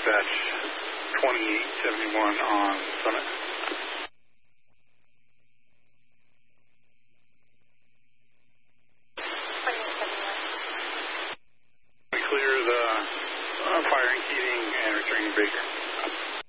dispatch 2871 on Summit. We clear the firing, heating, and returning breaker.